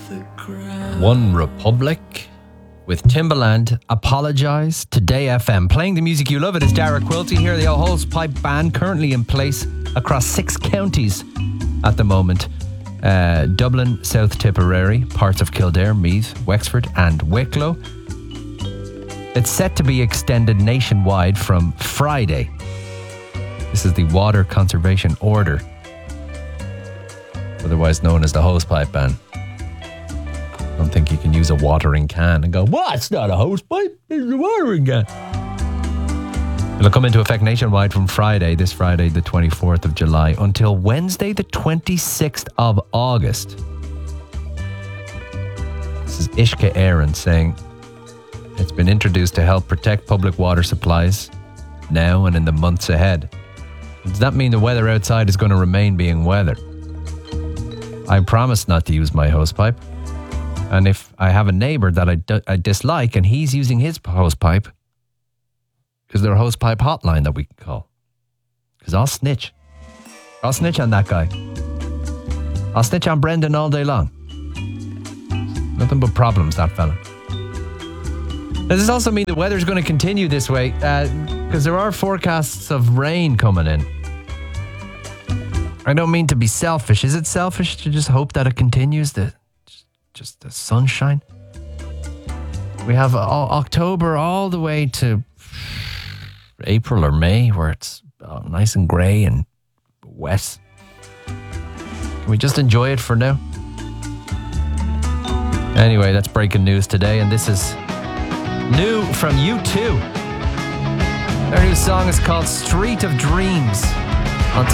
One Republic with Timbaland, Apologize, Today FM. Playing the music you love, it is Dara Quilty here, the old Hosepipe Band, currently in place across 6 counties at the moment. Dublin, South Tipperary, parts of Kildare, Meath, Wexford and Wicklow. It's set to be extended nationwide from Friday. This is the Water Conservation Order, otherwise known as the Hosepipe Ban. I don't think you can use a watering can and go, "What? It's not a hosepipe, it's a watering can." It'll come into effect nationwide from this Friday, the 24th of July, until Wednesday, the 26th of August. This is Ishka Aaron saying, it's been introduced to help protect public water supplies now and in the months ahead. Does that mean the weather outside is going to remain being weather? I promise not to use my hosepipe. And if I have a neighbour that I dislike and he's using his hosepipe, is there a hosepipe hotline that we can call? Because I'll snitch. I'll snitch on that guy. I'll snitch on Brendan all day long. Nothing but problems, that fella. Does this also mean the weather's going to continue this way? Because there are forecasts of rain coming in. I don't mean to be selfish. Is it selfish to just hope that it continues? Just the sunshine? We have October all the way to April or May where it's nice and grey and wet. Can we just enjoy it for now? Anyway, that's breaking news today, and this is new from U2. Their new song is called Street of Dreams.